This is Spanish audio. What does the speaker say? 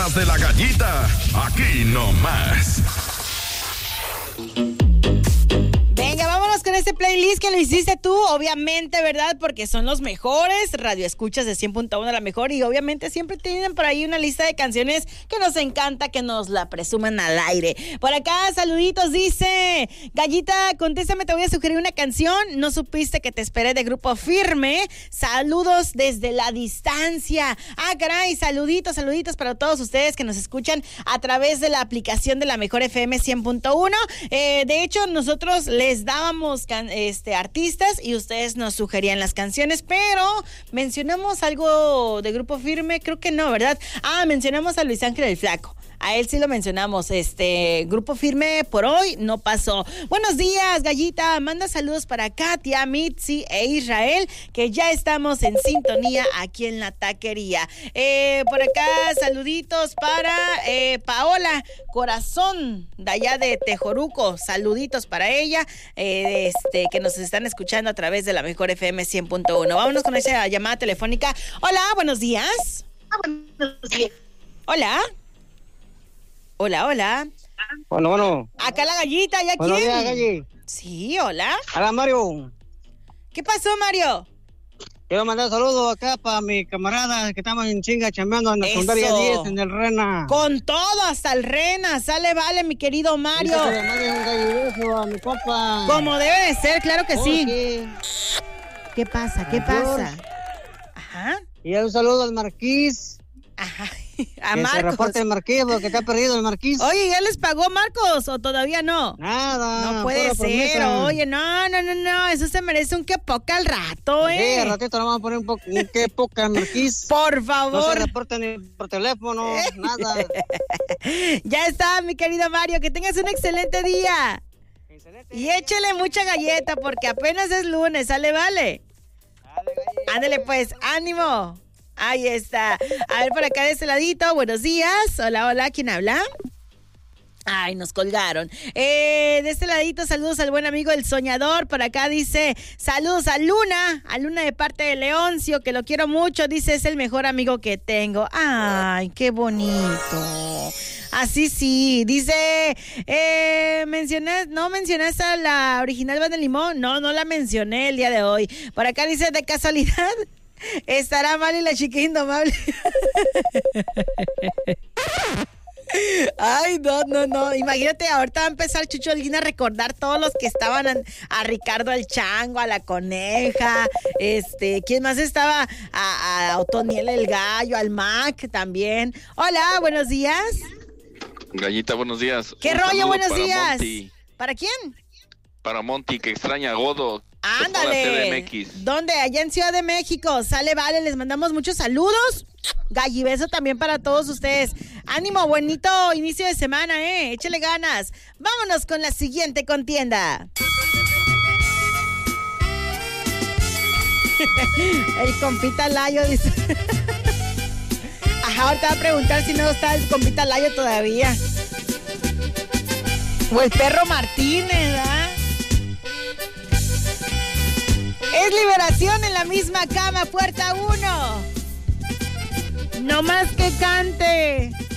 De la Gallita, aquí nomás. Venga, vámonos con este playlist que lo hiciste tú, obviamente, ¿verdad? Porque son los mejores radioescuchas de 100.1 la mejor y obviamente siempre tienen por ahí una lista de canciones que nos encanta que nos la presuman al aire. Por acá, saluditos, dice Gallita, contéstame, te voy a sugerir una canción. No supiste que te esperé de Grupo Firme. Saludos desde la distancia. Ah, caray, saluditos para todos ustedes que nos escuchan a través de la aplicación de la mejor FM 100.1. De hecho, nosotros les dábamos artistas y ustedes nos sugerían las canciones, pero mencionamos algo de Grupo Firme, creo que no, ¿verdad? Mencionamos a Luis Ángel el Flaco. A él sí lo mencionamos. Grupo Firme por hoy no pasó. Buenos días, Gallita. Manda saludos para Katia, Mitzi e Israel, que ya estamos en sintonía aquí en la taquería. Por acá, saluditos para Paola Corazón, de allá de Tejoruco. Saluditos para ella, que nos están escuchando a través de la mejor FM 100.1. Vámonos con esa llamada telefónica. Hola, buenos días. Hola. Hola. Bueno. Acá la Gallita, ¿ya quién? Buenos días, Galli. Sí, hola. Hola, Mario. ¿Qué pasó, Mario? Quiero mandar saludos acá para mi camarada que estamos en chinga chambeando en la secundaria 10 en el Rena. Con todo, hasta el Rena. Sale, vale, mi querido Mario. Un galliveso a mi compa. Como debe de ser, claro que sí. ¿Qué pasa? Ajá. Y un saludo al Marquís. Ajá. A que Marcos. se reporte el Marquís porque está perdido el Marquís. Oye, ¿ya les pagó Marcos o todavía no? Nada. No puede ser. Promesa. Oye, no. Eso se merece un que poca al rato, Sí, al ratito le vamos a poner un que poca al Marquís. Por favor. No se reporte ni por teléfono, nada. Ya está, mi querido Mario. Que tengas un excelente día. Y échele mucha galleta porque apenas es lunes. Sale, vale. Ándale, pues, ánimo. Ahí está. A ver, por acá de este ladito. Buenos días. Hola. ¿Quién habla? Ay, nos colgaron. De este ladito, saludos al buen amigo El Soñador. Por acá dice, saludos a Luna de parte de Leoncio, que lo quiero mucho. Dice, es el mejor amigo que tengo. Ay, qué bonito. Así sí. Dice, ¿no mencionaste a la original Van de Limón? No la mencioné el día de hoy. Por acá dice, de casualidad, ¿estará mal y la chica indomable? Ay, no. Imagínate, ahorita va a empezar Chucho Holguín a recordar todos los que estaban a Ricardo el Chango, a la Coneja, ¿quién más estaba? A Otoniel el Gallo, al Mac también. Hola, buenos días. Gallita, buenos días. ¿Qué rollo? Buenos días. Monty. ¿Para quién? Para Monty, que extraña a Godo. Ándale. ¿Dónde? Allá en Ciudad de México. Sale, vale, les mandamos muchos saludos. Gallibeso también para todos ustedes. Ánimo, bonito inicio de semana, échale ganas. Vámonos con la siguiente contienda. El compita Layo dice. Ajá, ahorita va a preguntar si no está el compita Layo todavía. O el perro Martínez, ¿verdad? Es Liberación en la misma cama, puerta 1. No más que cante.